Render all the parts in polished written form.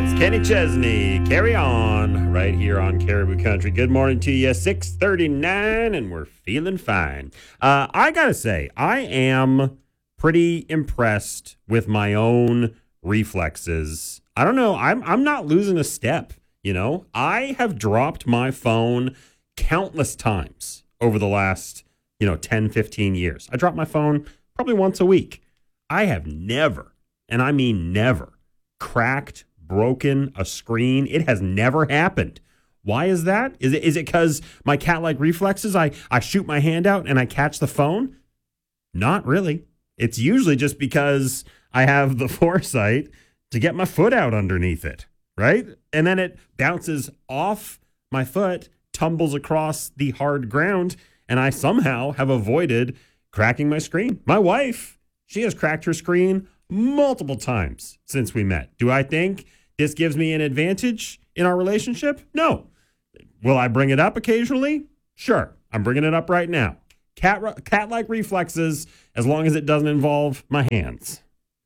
Kenny Chesney, Carry On, right here on Caribou Country. Good morning to you, 6:39, and we're feeling fine. I got to say, I am pretty impressed with my own reflexes. I don't know, I'm not losing a step, you know? I have dropped my phone countless times over the last, 10, 15 years. I drop my phone probably once a week. I have never, and I mean never, cracked, broken a screen. It has never happened. Why is that? Is it because my cat-like reflexes, I shoot my hand out and I catch the phone? Not really. It's usually just because I have the foresight to get my foot out underneath it, right? And then it bounces off my foot, tumbles across the hard ground, and I somehow have avoided cracking my screen. My wife, she has cracked her screen multiple times since we met. Do I think this gives me an advantage in our relationship? No. Will I bring it up occasionally? Sure. I'm bringing it up right now. Cat-like reflexes, as long as it doesn't involve my hands.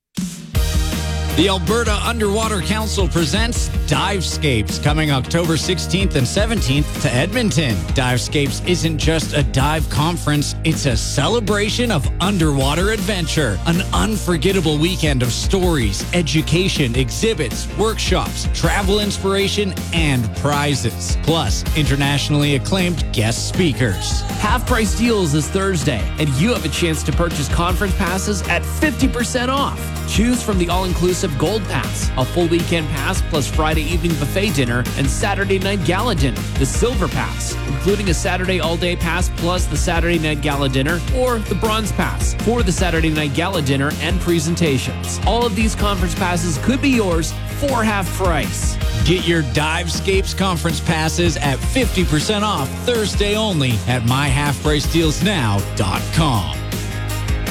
The Alberta Underwater Council presents Divescapes coming October 16th and 17th to Edmonton. Divescapes isn't just a dive conference, it's a celebration of underwater adventure. An unforgettable weekend of stories, education, exhibits, workshops, travel inspiration, and prizes. Plus, internationally acclaimed guest speakers. Half-price deals this Thursday, and you have a chance to purchase conference passes at 50% off. Choose from the all-inclusive Gold Pass, a full weekend pass plus Friday evening buffet dinner and Saturday night gala dinner. The Silver Pass, including a Saturday all-day pass plus the Saturday night gala dinner, or the Bronze Pass for the Saturday night gala dinner and presentations. All of these conference passes could be yours for half price. Get your Divescapes conference passes at 50% off Thursday only at myhalfpricedealsnow.com.